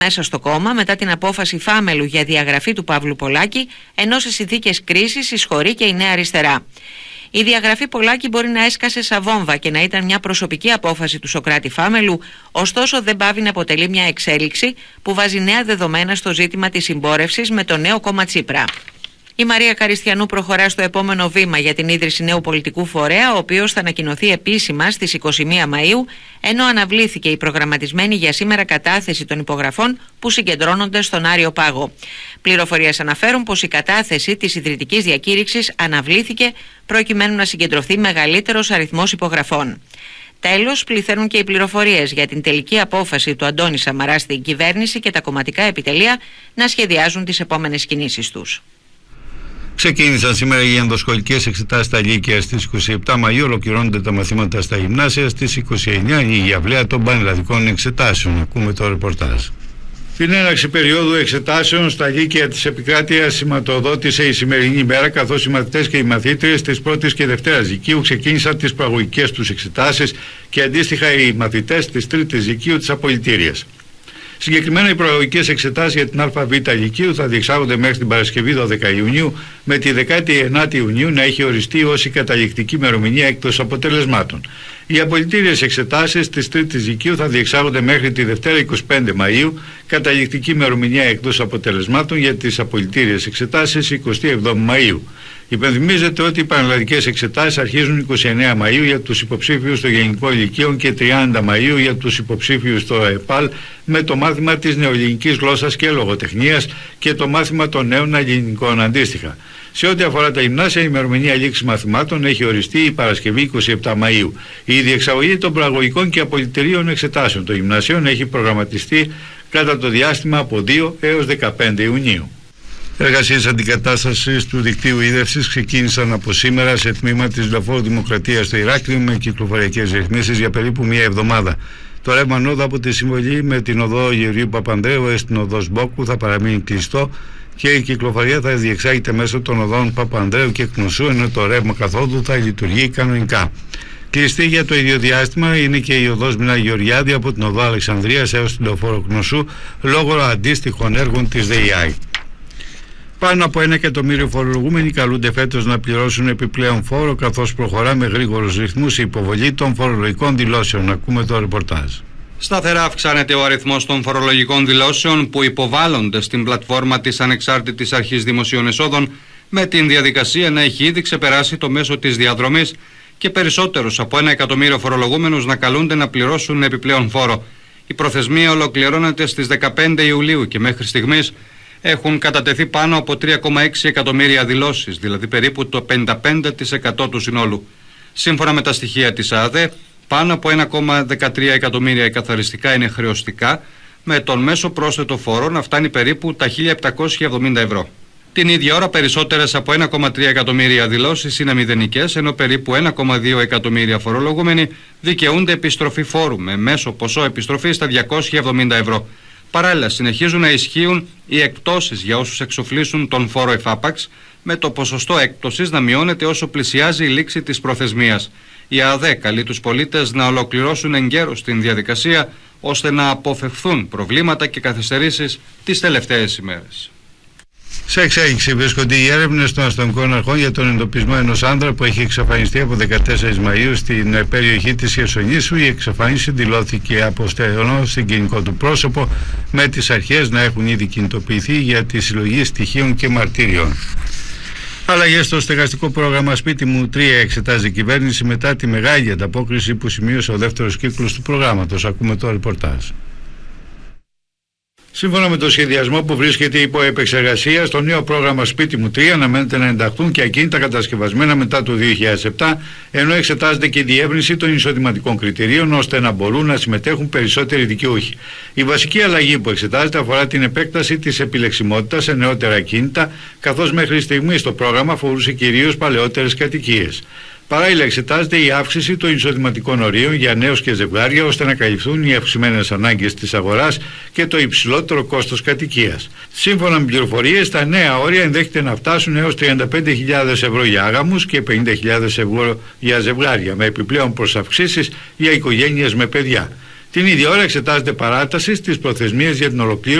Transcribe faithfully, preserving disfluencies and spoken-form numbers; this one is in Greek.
μέσα στο κόμμα μετά την απόφαση φάμελου για διαγραφή του Παύλου Πολάκη, ενώ σε συνθήκες κρίσης εισχωρεί και η Νέα Αριστερά. Η διαγραφή Πολάκη μπορεί να έσκασε σαν βόμβα και να ήταν μια προσωπική απόφαση του Σωκράτη Φάμελου, ωστόσο δεν πάβει να αποτελεί μια εξέλιξη που βάζει νέα δεδομένα στο ζήτημα της συμπόρευσης με το νέο κόμμα Τσίπρα. Η Μαρία Καριστιανού προχωρά στο επόμενο βήμα για την ίδρυση νέου πολιτικού φορέα, ο οποίος θα ανακοινωθεί επίσημα στις είκοσι μία Μαΐου, ενώ αναβλήθηκε η προγραμματισμένη για σήμερα κατάθεση των υπογραφών που συγκεντρώνονται στον Άριο Πάγο. Πληροφορίες αναφέρουν πως η κατάθεση της ιδρυτικής διακήρυξης αναβλήθηκε προκειμένου να συγκεντρωθεί μεγαλύτερος αριθμός υπογραφών. Τέλος, πληθαίνουν και οι πληροφορίες για την τελική απόφαση του Αντώνη Σαμαρά στην κυβέρνηση και τα κομματικά επιτελεία να σχεδιάζουν τις επόμενες κινήσεις τους. Ξεκίνησαν σήμερα οι ενδοσχολικές εξετάσεις στα Λύκεια. Στις είκοσι επτά Μαΐου ολοκληρώνονται τα μαθήματα στα γυμνάσια. Στις είκοσι εννέα η αυλαία των πανελλαδικών εξετάσεων. Ακούμε το ρεπορτάζ. Την έναρξη περίοδου εξετάσεων στα Λύκεια της επικράτειας σηματοδότησε η σημερινή ημέρα, καθώς οι μαθητές και οι μαθήτριες της πρώτης και δευτέρας Λυκείου ξεκίνησαν τις προαγωγικές τους εξετάσεις και αντίστοιχα οι μαθητές της τρίτης Λυκείου της απολυτήριας. Συγκεκριμένα, οι προαγωγικές εξετάσεις για την ΑΒ Λυκείου θα διεξάγονται μέχρι την Παρασκευή δώδεκα Ιουνίου, με τη δεκάτη ενάτη Ιουνίου να έχει οριστεί ως η καταληκτική ημερομηνία έκδοσης αποτελεσμάτων. Οι απολυτήριες εξετάσεις της τρίτης Λυκείου θα διεξάγονται μέχρι τη Δευτέρα εικοστή πέμπτη Μαΐου, καταληκτική ημερομηνία έκδοσης αποτελεσμάτων για τις απολυτήριες εξετάσεις εικοστή εβδόμη Μαΐου. Υπενθυμίζεται ότι οι πανελλαδικές εξετάσεις αρχίζουν εικοστή ενάτη Μαΐου για τους υποψήφιους στο Γενικό Λυκείο και τριάντα Μαΐου για τους υποψήφιους στο ΕΠΑΛ, με το μάθημα της νεοελληνικής γλώσσας και λογοτεχνίας και το μάθημα των νέων ελληνικών αντίστοιχα. Σε ό,τι αφορά τα γυμνάσια, η ημερομηνία λήξης μαθημάτων έχει οριστεί η Παρασκευή εικοστή εβδόμη Μαΐου. Η διεξαγωγή των προαγωγικών και απολυτηρίων εξετάσεων των γυμνασίων έχει προγραμματιστεί κατά το διάστημα από δύο έως δεκαπέντε Ιουνίου. Εργασίες αντικατάστασης του δικτύου ίδρυυσης ξεκίνησαν από σήμερα σε τμήμα της Λεωφόρου Δημοκρατίας στο Ηράκλειο με κυκλοφοριακές ρυθμίσεις για περίπου μία εβδομάδα. Το ρεύμα νόδο από τη συμβολή με την οδό Γεωργίου Παπανδρέου έως την οδό Σμπόκου θα παραμείνει κλειστό και η κυκλοφορία θα διεξάγεται μέσω των οδών Παπανδρέου και Κνωσού, ενώ το ρεύμα καθόδου θα λειτουργεί κανονικά. Κλειστή για το ίδιο διάστημα είναι και η οδός Μινά Γεωργιάδη από την οδό Αλεξανδρίας έως την λεωφόρο Κνωσού λόγω αντίστοιχων έργων της ΔΕΙΑΗ. Πάνω από ένα εκατομμύριο φορολογούμενοι καλούνται φέτος να πληρώσουν επιπλέον φόρο, καθώς προχωρά με γρήγορους ρυθμούς η υποβολή των φορολογικών δηλώσεων. Ακούμε το ρεπορτάζ. Σταθερά αυξάνεται ο αριθμός των φορολογικών δηλώσεων που υποβάλλονται στην πλατφόρμα της Ανεξάρτητης Αρχής Δημοσίων Εσόδων, με την διαδικασία να έχει ήδη ξεπεράσει το μέσο της διαδρομής και περισσότερους από ένα εκατομμύριο φορολογούμενους να καλούνται να πληρώσουν επιπλέον φόρο. Η προθεσμία ολοκληρώνεται στις δεκαπέντε Ιουλίου και μέχρι στιγμής έχουν κατατεθεί πάνω από τρία κόμμα έξι εκατομμύρια δηλώσεις, δηλαδή περίπου το πενήντα πέντε τοις εκατό του συνόλου. Σύμφωνα με τα στοιχεία της ΑΔΕ, πάνω από ένα κόμμα δεκατρία εκατομμύρια εκαθαριστικά είναι χρεωστικά, με τον μέσο πρόσθετο φόρο να φτάνει περίπου τα χίλια επτακόσια εβδομήντα ευρώ. Την ίδια ώρα, περισσότερες από ένα κόμμα τρία εκατομμύρια δηλώσεις είναι μηδενικές, ενώ περίπου ένα κόμμα δύο εκατομμύρια φορολογούμενοι δικαιούνται επιστροφή φόρου, με μέσο ποσό επιστροφής στα διακόσια εβδομήντα ευρώ. Παράλληλα, συνεχίζουν να ισχύουν οι εκπτώσεις για όσους εξοφλήσουν τον φόρο εφάπαξ, με το ποσοστό έκπτωσης να μειώνεται όσο πλησιάζει η λήξη της προθεσμίας. Η ΑΔΕ καλεί τους πολίτες να ολοκληρώσουν εγκαίρως την διαδικασία, ώστε να αποφευχθούν προβλήματα και καθυστερήσεις τις τελευταίες ημέρες. Σε εξέλιξη βρίσκονται οι έρευνες των αστυνομικών αρχών για τον εντοπισμό ενός άνδρα που έχει εξαφανιστεί από δεκατέσσερις Μαΐου στην περιοχή της Χερσονήσου. Η εξαφάνιση δηλώθηκε από στεγνό στην κοινικό του πρόσωπο, με τις αρχές να έχουν ήδη κινητοποιηθεί για τη συλλογή στοιχείων και μαρτύριων. Αλλαγές στο στεγαστικό πρόγραμμα Σπίτι μου τρία εξετάζει η κυβέρνηση μετά τη μεγάλη ανταπόκριση που σημείωσε ο δεύτερος κύκλος του προγράμματος. Ακούμε το ρεπορτάζ. Σύμφωνα με το σχεδιασμό που βρίσκεται υπό επεξεργασία, στο νέο πρόγραμμα Σπίτι μου τρία αναμένεται να ενταχθούν και ακίνητα κατασκευασμένα μετά το δύο χιλιάδες επτά, ενώ εξετάζεται και η διεύρυνση των εισοδηματικών κριτηρίων ώστε να μπορούν να συμμετέχουν περισσότεροι δικαιούχοι. Η βασική αλλαγή που εξετάζεται αφορά την επέκταση της επιλεξιμότητας σε νεότερα ακίνητα, καθώς μέχρι στιγμής το πρόγραμμα αφορούσε κυρίως παλαιότερες κατοικίες. Παράλληλα, εξετάζεται η αύξηση των εισοδηματικών ορίων για νέους και ζευγάρια, ώστε να καλυφθούν οι αυξημένες ανάγκες της αγοράς και το υψηλότερο κόστος κατοικίας. Σύμφωνα με πληροφορίες, τα νέα όρια ενδέχεται να φτάσουν έως τριάντα πέντε χιλιάδες ευρώ για άγαμους και πενήντα χιλιάδες ευρώ για ζευγάρια, με επιπλέον προσαυξήσεις για οικογένειες με παιδιά. Την ίδια ώρα εξετάζεται παράταση στις προθεσμίες για την ολοκλήρωση